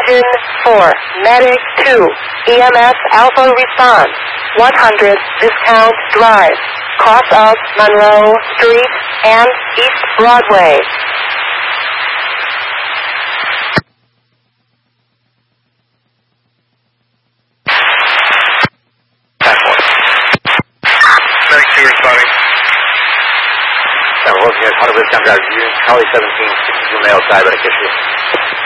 Engine 4, Medic 2, EMS Alpha response, 100 Discount Drive, cross of Monroe Street and East Broadway. Medic 2 responding. We're looking at 100 Discount Drive, Charlie 17, 62 male diabetic issue.